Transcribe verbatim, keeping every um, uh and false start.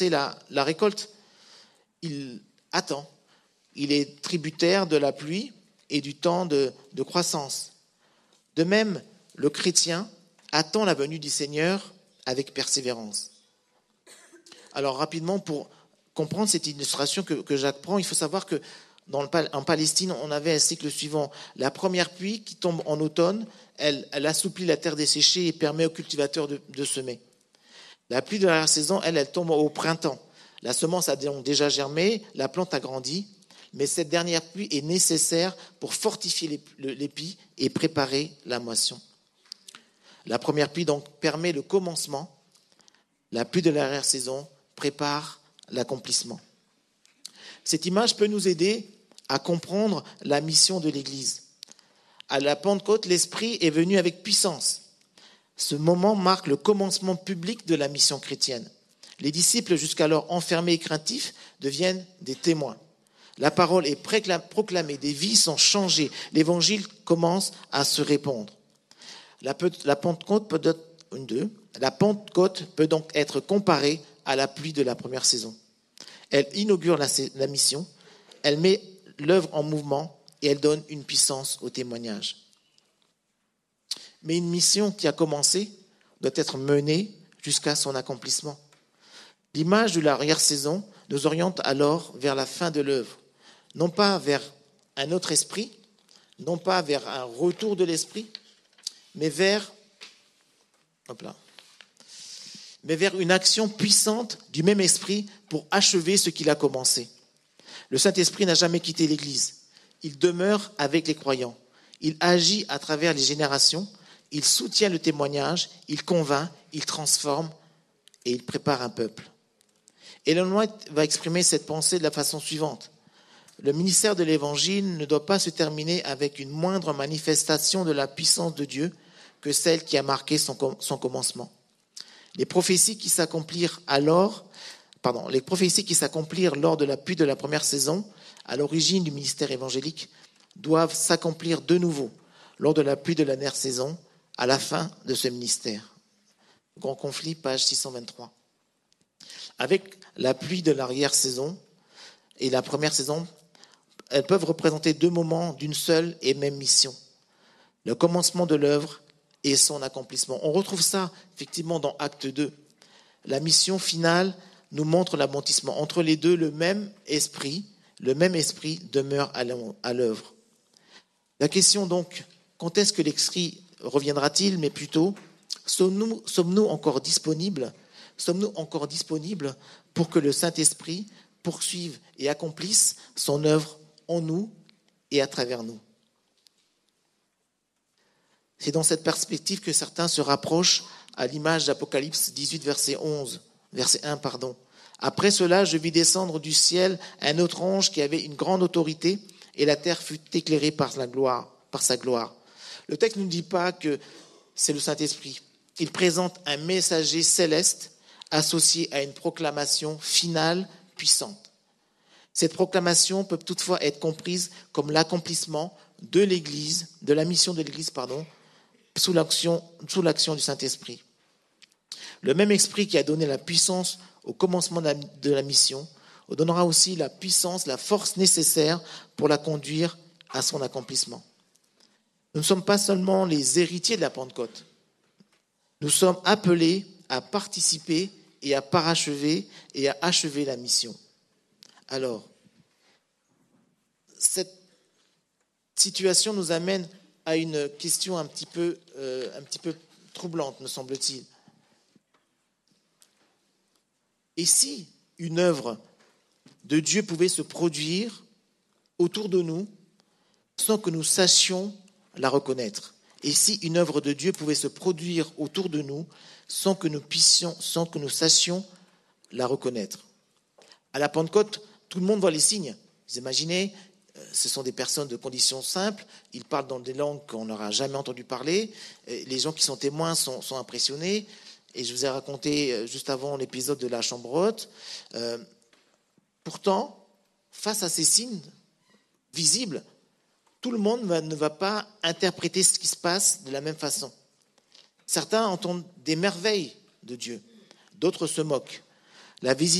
commencer la, la récolte, il attend. Il est tributaire de la pluie et du temps de, de croissance. De même, le chrétien attend la venue du Seigneur avec persévérance. Alors rapidement, pour comprendre cette illustration que, que Jacques prend, il faut savoir que dans le, en Palestine, on avait un cycle suivant. La première pluie qui tombe en automne, elle, elle assouplit la terre desséchée et permet aux cultivateurs de, de semer. La pluie de la saison, elle, elle tombe au printemps. La semence a donc déjà germé, la plante a grandi, mais cette dernière pluie est nécessaire pour fortifier l'épi et préparer la moisson. La première pluie donc permet le commencement. La pluie de l'arrière-saison prépare l'accomplissement. Cette image peut nous aider à comprendre la mission de l'Église. À la Pentecôte, l'Esprit est venu avec puissance. Ce moment marque le commencement public de la mission chrétienne. Les disciples, jusqu'alors enfermés et craintifs, deviennent des témoins. La parole est proclamée, des vies sont changées, l'évangile commence à se répandre. La, la, Pentecôte peut être, une, deux, la Pentecôte peut donc être comparée à la pluie de la première saison. Elle inaugure la, la mission, elle met l'œuvre en mouvement et elle donne une puissance au témoignage. Mais une mission qui a commencé doit être menée jusqu'à son accomplissement. L'image de l'arrière-saison nous oriente alors vers la fin de l'œuvre, non pas vers un autre esprit, non pas vers un retour de l'esprit, mais vers, hop là, mais vers une action puissante du même esprit pour achever ce qu'il a commencé. Le Saint-Esprit n'a jamais quitté l'Église. Il demeure avec les croyants. Il agit à travers les générations. Il soutient le témoignage. Il convainc, il transforme et il prépare un peuple. Ellen White va exprimer cette pensée de la façon suivante. Le ministère de l'Évangile ne doit pas se terminer avec une moindre manifestation de la puissance de Dieu que celle qui a marqué son, son commencement. Les prophéties qui s'accomplirent alors, pardon, les prophéties qui s'accomplirent lors de la pluie de la première saison, à l'origine du ministère évangélique, doivent s'accomplir de nouveau lors de la pluie de la dernière saison, à la fin de ce ministère. Grand conflit, page six cent vingt-trois. Avec la pluie de l'arrière-saison et la première saison, elles peuvent représenter deux moments d'une seule et même mission. Le commencement de l'œuvre et son accomplissement. On retrouve ça effectivement dans Acte deux. La mission finale nous montre l'aboutissement. Entre les deux, le même esprit, le même esprit demeure à l'œuvre. La question donc, quand est-ce que l'esprit reviendra-t-il? Mais plutôt, sommes-nous, sommes-nous encore disponibles? Sommes-nous encore disponibles pour que le Saint-Esprit poursuive et accomplisse son œuvre en nous et à travers nous? C'est dans cette perspective que certains se rapprochent à l'image d'Apocalypse dix-huit, verset onze, verset un, pardon. Après cela, je vis descendre du ciel un autre ange qui avait une grande autorité, et la terre fut éclairée par la gloire, par sa gloire. Le texte ne nous dit pas que c'est le Saint-Esprit. Il présente un messager céleste associé à une proclamation finale puissante. Cette proclamation peut toutefois être comprise comme l'accomplissement de l'Église, de la mission de l'Église, pardon, sous l'action, sous l'action du Saint-Esprit. Le même esprit qui a donné la puissance au commencement de la mission donnera aussi la puissance, la force nécessaire pour la conduire à son accomplissement. Nous ne sommes pas seulement les héritiers de la Pentecôte. Nous sommes appelés à participer et à parachever et à achever la mission. Alors, cette situation nous amène à une question un petit peu, euh, un petit peu troublante, me semble-t-il. Et si une œuvre de Dieu pouvait se produire autour de nous sans que nous sachions la reconnaître? Et si une œuvre de Dieu pouvait se produire autour de nous sans que nous puissions, sans que nous sachions la reconnaître? À la Pentecôte, tout le monde voit les signes. Vous imaginez, ce sont des personnes de conditions simples, ils parlent dans des langues qu'on n'aura jamais entendu parler, les gens qui sont témoins sont, sont impressionnés, et je vous ai raconté juste avant l'épisode de la chambre haute. Euh, pourtant, face à ces signes visibles, tout le monde ne va pas interpréter ce qui se passe de la même façon. Certains entendent des merveilles de Dieu, d'autres se moquent. La visite